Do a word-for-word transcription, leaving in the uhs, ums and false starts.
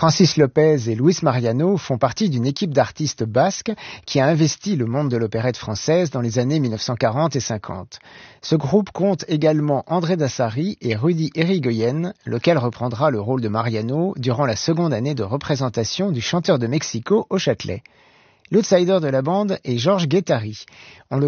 Francis Lopez et Luis Mariano font partie d'une équipe d'artistes basques qui a investi le monde de l'opérette française dans les années mille neuf cent quarante et cinquante. Ce groupe compte également André Dassary et Rudy Irigoyen, lequel reprendra le rôle de Mariano durant la seconde année de représentation du chanteur de Mexico au Châtelet. L'outsider de la bande est Georges Guettari. On le